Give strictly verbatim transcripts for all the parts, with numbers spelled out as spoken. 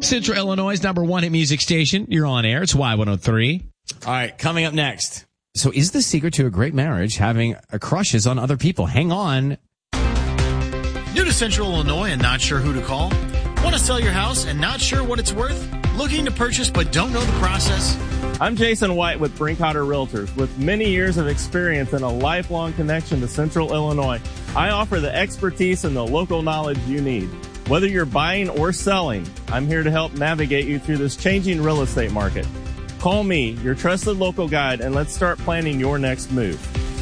Central Illinois' number one hit music station. You're on air. It's Y one oh three. All right, coming up next. So is the secret to a great marriage having a crushes on other people? Hang on. New to Central Illinois and not sure who to call? Want to sell your house and not sure what it's worth? Looking to purchase but don't know the process? I'm Jason White with Brinkhotter Realtors. With many years of experience and a lifelong connection to Central Illinois, I offer the expertise and the local knowledge you need. Whether you're buying or selling, I'm here to help navigate you through this changing real estate market. Call me, your trusted local guide, and let's start planning your next move.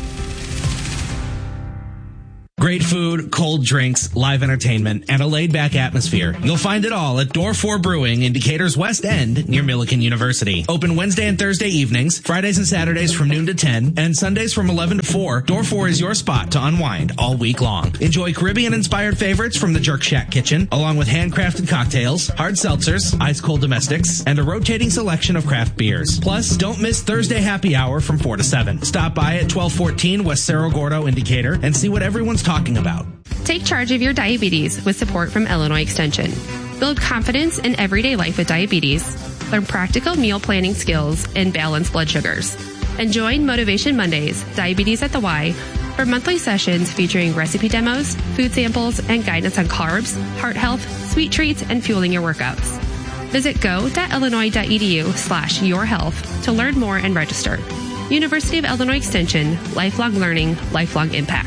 Great food, cold drinks, live entertainment, and a laid-back atmosphere. You'll find it all at Door four Brewing in Decatur's West End near Millikan University. Open Wednesday and Thursday evenings, Fridays and Saturdays from noon to ten, and Sundays from eleven to four. Door four is your spot to unwind all week long. Enjoy Caribbean-inspired favorites from the Jerk Shack kitchen, along with handcrafted cocktails, hard seltzers, ice-cold domestics, and a rotating selection of craft beers. Plus, don't miss Thursday happy hour from four to seven. Stop by at twelve fourteen West Cerro Gordo in Decatur and see what everyone's talking talking about. Take charge of your diabetes with support from Illinois Extension. Build confidence in everyday life with diabetes. Learn practical meal planning skills and balance blood sugars. And join Motivation Mondays, Diabetes at the Y, for monthly sessions featuring recipe demos, food samples, and guidance on carbs, heart health, sweet treats, and fueling your workouts. Visit go.illinois.edu slash your health to learn more and register. University of Illinois Extension, lifelong learning, lifelong impact.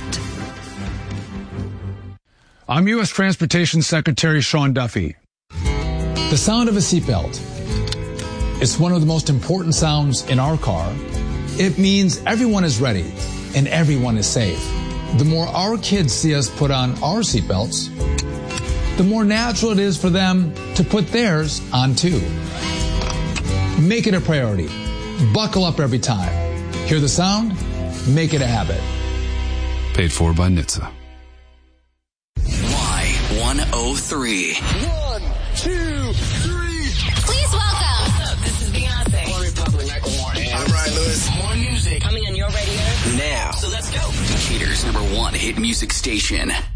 I'm U S Transportation Secretary Sean Duffy. The sound of a seatbelt is one of the most important sounds in our car. It means everyone is ready and everyone is safe. The more our kids see us put on our seatbelts, the more natural it is for them to put theirs on too. Make it a priority. Buckle up every time. Hear the sound? Make it a habit. Paid for by N H T S A. Y one oh three. One, two, three. Please welcome. What's up? This is Beyonce. One Republic, like Warren. I'm Ryan Lewis. More music coming on your radio now. So let's go. Decatur's number one hit music station.